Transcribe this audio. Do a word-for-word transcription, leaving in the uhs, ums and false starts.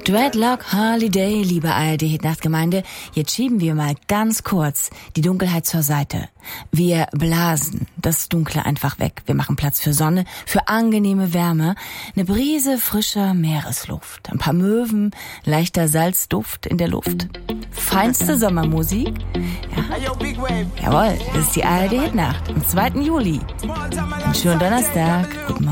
Dreadlock Holiday, liebe A R D-Hit-Nacht-Gemeinde. Jetzt schieben wir mal ganz kurz die Dunkelheit zur Seite. Wir blasen das Dunkle einfach weg. Wir machen Platz für Sonne, für angenehme Wärme, eine Brise frischer Meeresluft, ein paar Möwen, leichter Salzduft in der Luft. Feinste Sommermusik. Ja. Jawohl, das ist die A R D-Hit-Nacht am zweiten Juli. Einen schönen Donnerstag. Guten Morgen.